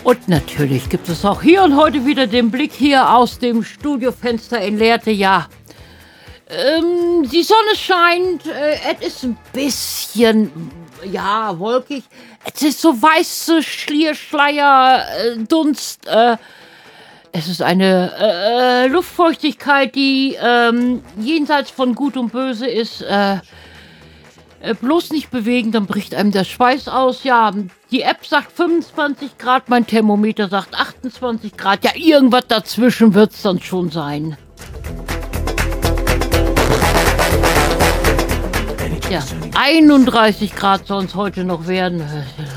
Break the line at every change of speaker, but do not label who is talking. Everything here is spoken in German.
Und natürlich gibt es auch hier und heute wieder den Blick hier aus dem Studiofenster in Lehrte. Ja, die Sonne scheint, es ist ein bisschen, ja, wolkig. Es ist so weiße Schlierschleier, Dunst. Es ist eine Luftfeuchtigkeit, die jenseits von Gut und Böse ist. Bloß nicht bewegen, dann bricht einem der Schweiß aus. Ja, die App sagt 25 Grad, mein Thermometer sagt 28 Grad. Ja, irgendwas dazwischen wird es dann schon sein. Ja, 31 Grad soll es heute noch werden.